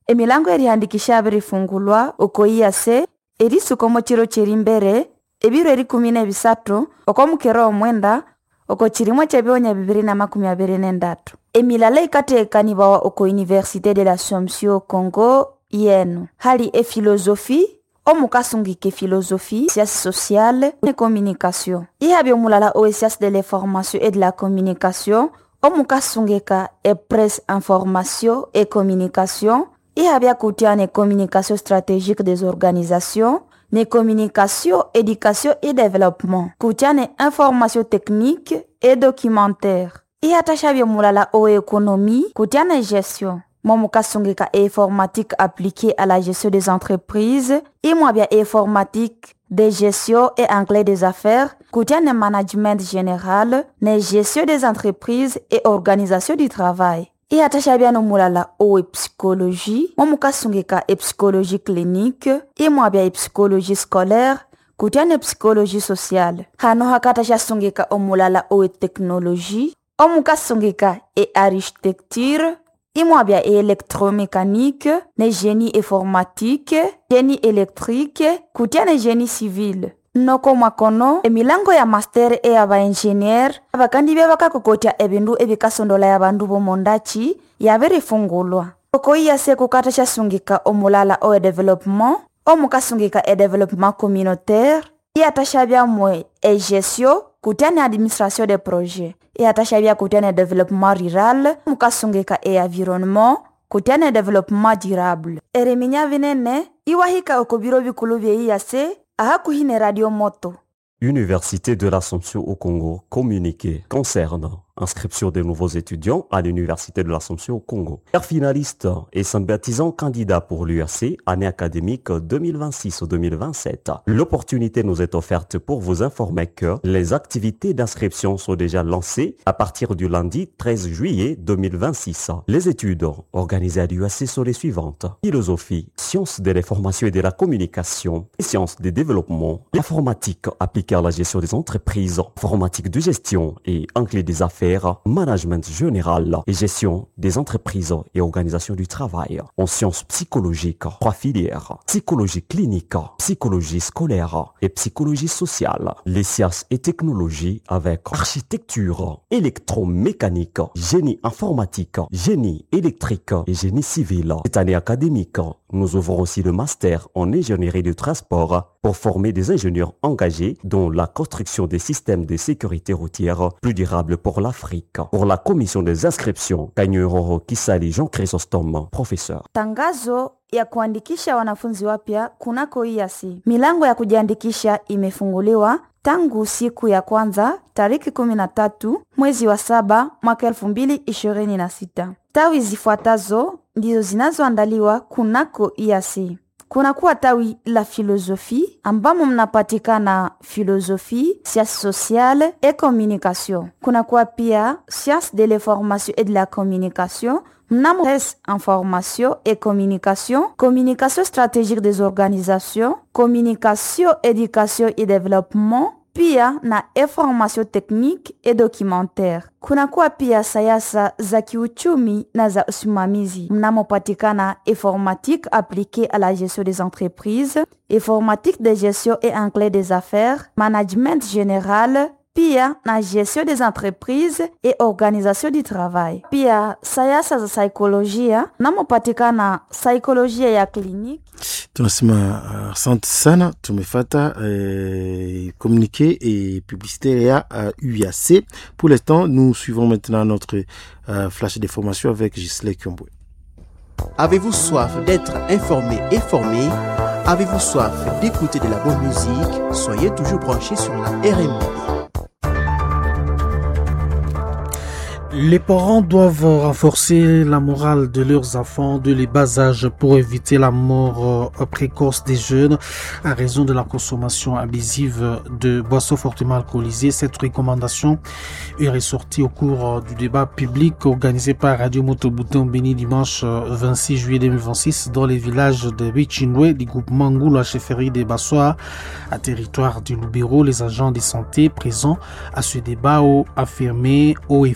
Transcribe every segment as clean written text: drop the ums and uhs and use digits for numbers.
Emilango erihandikisha birifungulwa oko IAC erisuka omu kiro kyerimbere ebiro 13 oko mukero omwenda oko kirimwa ky'ebyonya 2023. Emilala ikateekanibawa oko Université de l'Assomption Congo yenu hali philosophie omukasungike philosophie, sciences sociales et communication. Ihabi omulala o sciences de l'information et de la communication omukasungeka e presse information et communication. Ihabi akutiane communication stratégique des organisations, ne communication, éducation et développement. Kutiane information technique et documentaire. Ihatashabi omulala o économie, kutiane gestion. Momukasungeka informatique appliquée à la gestion des entreprises, imwabia informatique de gestion et anglais des affaires, kutiane management général, ne gestion des entreprises et organisation du travail. Ihatashabia no mulala o psychologie, momukasungeka psychologie clinique, imwabia psychologie scolaire, kutiane psychologie sociale. Hano hakatasha omulala o technologie, omukasungeka architecture, imwabia électromécanique, ne génie informatique, génie électrique, kutiane génie civil. Noko mwakono emilango ya master e aba engineer abakandi bakakokotia ebindu ebikasondola ya bandu bomondachi yaberifungulwa. Oko IAC kukatasha sungika omulala o development, omukasungika développement communautaire, iatashabia mwe gestion, kutiane administration des projets. Iatashabia kutiane développement rural, mukasungika environnement, kutiane développement durable. Ereminya vinene iwahika oko biro bikulu bya IAC ahakuhine radio moto. Université de l'Assomption au Congo, communiqué concernant inscription des nouveaux étudiants à l'Université de l'Assomption au Congo. Finaliste et sympathisant candidat pour l'UAC, année académique 2026-2027. L'opportunité nous est offerte pour vous informer que les activités d'inscription sont déjà lancées à partir du lundi 13 juillet 2026. Les études organisées à l'UAC sont les suivantes. Philosophie, sciences de l'information et de la communication, sciences du développement, informatique appliquée à la gestion des entreprises, informatique de gestion et anglais des affaires, management général et gestion des entreprises et organisation du travail. En sciences psychologiques, 3 filières, psychologie clinique, psychologie scolaire et psychologie sociale. Les sciences et technologies avec architecture, électromécanique, génie informatique, génie électrique et génie civil. Cette année académique, nous ouvrons aussi le master en ingénierie du transport pour former des ingénieurs engagés dans la construction des systèmes de sécurité routière plus durables pour l'Afrique. Pour la commission des inscriptions, Kanyuroro Kisali Jean Chrysostome, professeur. Tangazo ya kuandikisha wanafunzi wapya kunako IAC. Milango ya kujiandikisha imefunguliwa tangu siku ya kwanza tariki 13 mwezi wa 7 mwaka 2026. Tawi zifuatazo ndizo zinazoandaliwa kunako IAC. Kunakuwa tawi la philosophie ambamo mnapatikana philosophie, sciences sociales et communication. Kunakuwa pia sciences de l'information et de la communication, mnamo presse information et communication, communication stratégique des organisations, communication, éducation et développement, pia na information technique et documentaire. Kunakuwa pia sayasa za kiuchumi na za usimamizi. Mnamopatikana informatique appliquée à la gestion des entreprises, informatique de gestion et anglais des affaires, management général, pia na gestion des entreprises et organisation du travail. Pia sayasa za saikolojia, mnamopatikana saikolojia ya clinique. Tunasema asante sana, tumefata communiqué et publicité à UAC. Pour l'instant, nous suivons maintenant notre flash d'information avec Gisèle Kiombo. Avez-vous soif d'être informé et formé? Avez-vous soif d'écouter de la bonne musique? Soyez toujours branchés sur la RMI. Les parents doivent renforcer la morale de leurs enfants dès le bas âge pour éviter la mort précoce des jeunes à raison de la consommation abusive de boissons fortement alcoolisées. Cette recommandation est ressortie au cours du débat public organisé par Radio Moto-Bouton Béni dimanche 26 juillet 2026 dans les villages de Bichinwe, du groupement Ngoula Chefferie des Bassois, à territoire du Loubero. Les agents de santé présents à ce débat ont affirmé haut et fort que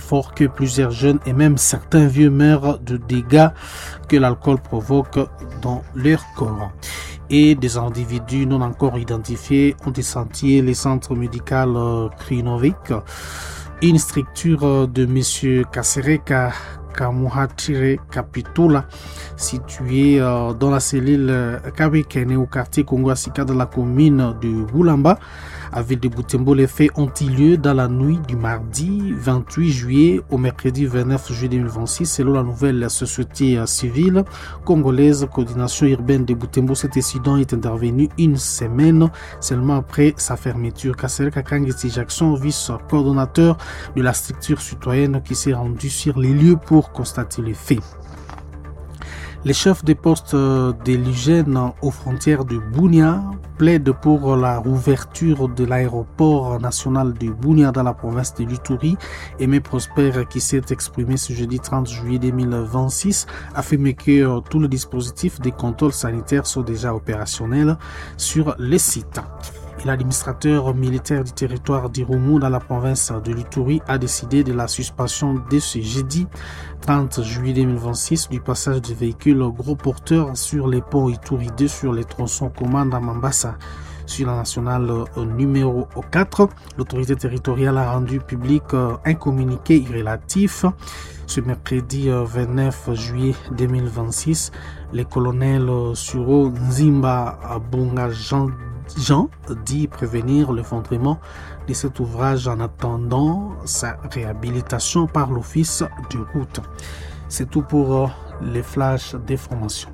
plusieurs jeunes et même certains vieux meurent de dégâts que l'alcool provoque dans leur corps. Et des individus non encore identifiés ont essentié les centres médicaux Krinovic, une structure de M. Kasereka Kamuhatire Kapitula, située dans la cellule Kabekene au quartier Kongo-Asika de la commune de Boulamba, à ville de Butembo. Les faits ont eu lieu dans la nuit du mardi 28 juillet au mercredi 29 juillet 2026, selon la nouvelle société civile congolaise Coordination urbaine de Butembo. Cet incident est intervenu une semaine seulement après sa fermeture. Kasereka Kangeti Jackson, vice-coordonnateur de la structure citoyenne, qui s'est rendu sur les lieux pour constater les faits. Les chefs des postes de l'hygiène aux frontières de Bunia plaident pour la rouverture de l'aéroport national de Bunia dans la province de l'Ituri. Aimé Prosper, qui s'est exprimé ce jeudi 30 juillet 2026, affirme que tout le dispositif des contrôles sanitaires sont déjà opérationnels sur les sites. Et l'administrateur militaire du territoire d'Irumu dans la province de l'Ituri a décidé de la suspension dès ce jeudi 30 juillet 2026 du passage des véhicules gros porteurs sur les ponts Ituri 2 sur les tronçons Komanda à Mambasa. Sur la nationale numéro 4, l'autorité territoriale a rendu public un communiqué relatif. Ce mercredi 29 juillet 2026, les colonels Suro Nzimba Bunga Jean dit prévenir l'effondrement de cet ouvrage en attendant sa réhabilitation par l'office de route. C'est tout pour les flashs d'information.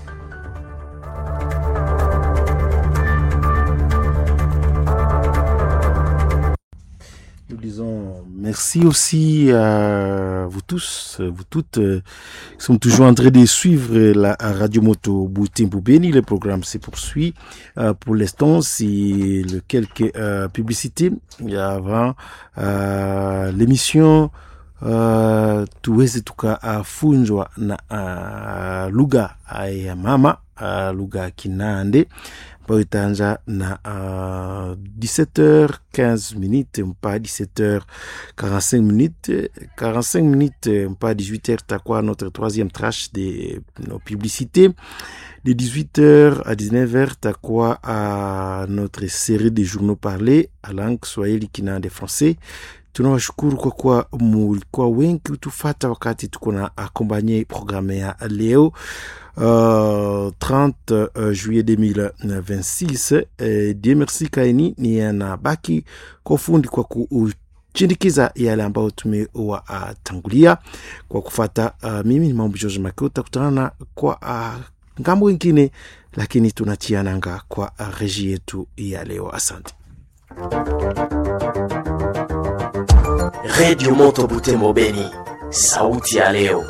Nous disons merci aussi à vous tous, vous toutes, qui sont toujours en train de suivre la Radio Moto Butembo Beni. Le programme se poursuit. Pour l'instant, c'est quelques publicités avant l'émission. Tuweze tukafunzwa na lugha ya mama, lugha Kinande, ambayo itaanza na 17h15 mpaka 17h45 mpaka 18h takuwa notre troisième tranche de nos publicités. De 18h à 19h takuwa notre série de journaux parlés à langue Swahili, Kinande, français. Tunawashukuru kwa kuwa mulikuwa wengi kutufata wakati tuko na akompanye programme ya leo 30 juillet 2026. Dieu merci Kaini ni anabaki kwa fundi kwa kuchindikiza yale ambayo tumewatangulia kwa kufata. Mimi ni Mambo George Makeo, tutakutana kwa ngambo nyingine, lakini tunachiananga kwa reji yetu ya leo. Asante. Radio Moto Butembo Beni, sauti ya leo.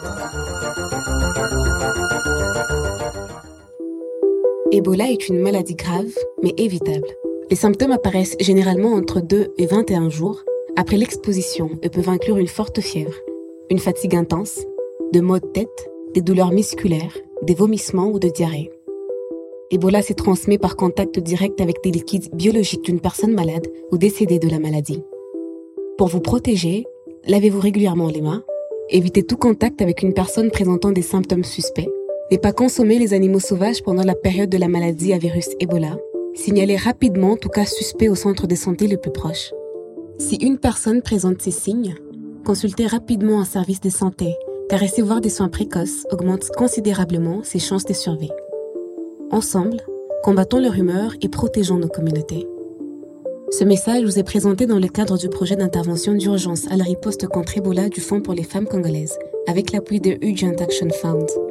Ebola est une maladie grave, mais évitable. Les symptômes apparaissent généralement entre 2 et 21 jours après l'exposition et peuvent inclure une forte fièvre, une fatigue intense, de maux de tête, des douleurs musculaires, des vomissements ou de diarrhée. Ebola se transmet par contact direct avec des liquides biologiques d'une personne malade ou décédée de la maladie. Pour vous protéger, lavez-vous régulièrement les mains, évitez tout contact avec une personne présentant des symptômes suspects, ne pas consommer les animaux sauvages pendant la période de la maladie à virus Ebola, signalez rapidement tout cas suspect au centre de santé le plus proche. Si une personne présente ces signes, consultez rapidement un service de santé, car recevoir des soins précoces augmente considérablement ses chances de survie. Ensemble, combattons leur humeur et protégeons nos communautés. Ce message vous est présenté dans le cadre du projet d'intervention d'urgence à la riposte contre Ebola du Fonds pour les femmes congolaises, avec l'appui de Urgent Action Fund.